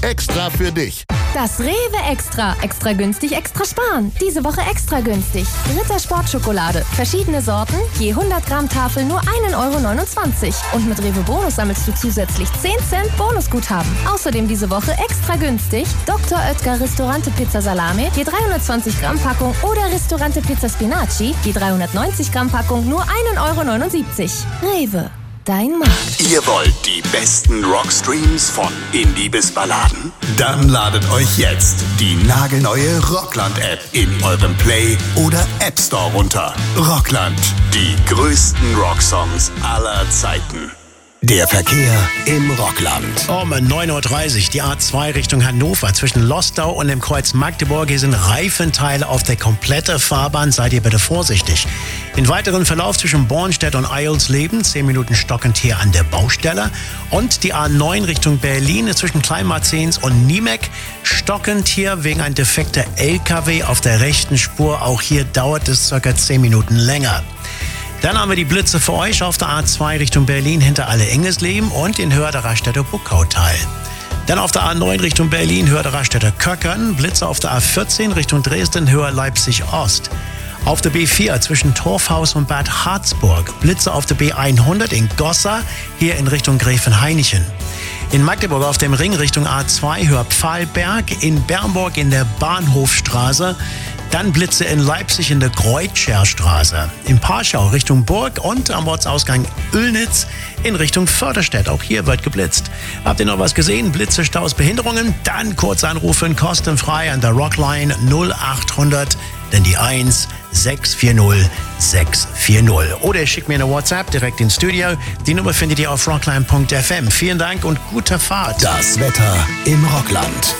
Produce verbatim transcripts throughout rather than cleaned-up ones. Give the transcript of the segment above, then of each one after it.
Extra für dich. Das Rewe Extra. Extra günstig, extra sparen. Diese Woche extra günstig. Ritter Sportschokolade. Verschiedene Sorten. Je hundert Gramm Tafel nur ein Euro neunundzwanzig. Und mit Rewe Bonus sammelst du zusätzlich zehn Cent Bonusguthaben. Außerdem diese Woche extra günstig. Doktor Oetker Ristorante Pizza Salame. Je dreihundertzwanzig Gramm Packung. Oder Ristorante Pizza Spinaci. Je dreihundertneunzig Gramm Packung nur ein Euro neunundsiebzig. Rewe. Dein Markt. Ihr wollt die besten Rockstreams von Indie bis Balladen? Dann ladet euch jetzt die nagelneue Rockland-App in eurem Play- oder App Store runter. Rockland, die größten Rocksongs aller Zeiten. Der Verkehr im Rockland. Um neun Uhr dreißig, die A zwei Richtung Hannover. Zwischen Lostau und dem Kreuz Magdeburg. Hier sind Reifenteile auf der kompletten Fahrbahn. Seid ihr bitte vorsichtig. Den weiteren Verlauf zwischen Bornstedt und Eilsleben. zehn Minuten stockend hier an der Baustelle. Und die A neun Richtung Berlin zwischen Kleinmarzens und Niemek. Stockend hier wegen ein defekter L K W auf der rechten Spur. Auch hier dauert es circa zehn Minuten länger. Dann haben wir die Blitze für euch auf der A zwei Richtung Berlin hinter Alle-Engesleben und in Höhe der Raststätte Buckautal. Dann auf der A neun Richtung Berlin, Höhe der Raststätte Köckern. Blitze auf der A vierzehn Richtung Dresden, Höhe Leipzig-Ost. Auf der B vier zwischen Torfhaus und Bad Harzburg. Blitze auf der B hundert in Gossa, hier in Richtung Gräfenhainichen. In Magdeburg auf dem Ring Richtung A zwei, Höhe Pfahlberg. In Bernburg in der Bahnhofstraße. Dann Blitze in Leipzig in der Kreutscherstraße. In Parschau Richtung Burg und am Ortsausgang Oelnitz in Richtung Förderstedt. Auch hier wird geblitzt. Habt ihr noch was gesehen? Blitze, Staus, Behinderungen? Dann kurz anrufen, kostenfrei an der Rockline null achthundert, denn die eins sechs vier null sechs vier null. Oder schickt mir eine WhatsApp direkt ins Studio. Die Nummer findet ihr auf rockline punkt f m. Vielen Dank und gute Fahrt. Das Wetter im Rockland.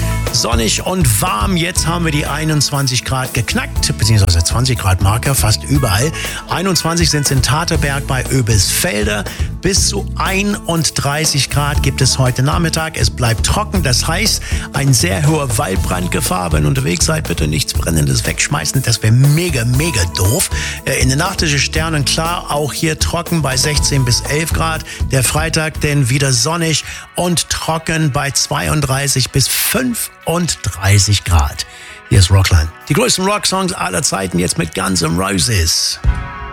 Sonnig und warm. Jetzt haben wir die einundzwanzig Grad geknackt, beziehungsweise zwanzig Grad Marker fast überall. einundzwanzig sind es in Taterberg bei Oebisfelde. Bis zu einunddreißig Grad gibt es heute Nachmittag. Es bleibt trocken, das heißt, ein sehr hoher Waldbrandgefahr. Wenn ihr unterwegs seid, bitte nichts Brennendes wegschmeißen. Das wäre mega, mega doof. In der Nacht ist es sternenklar, auch hier trocken bei sechzehn bis elf Grad. Der Freitag dann wieder sonnig und trocken bei zweiunddreißig bis fünfunddreißig Grad. Hier ist Rockland. Die größten Rocksongs aller Zeiten jetzt mit Guns N' Roses.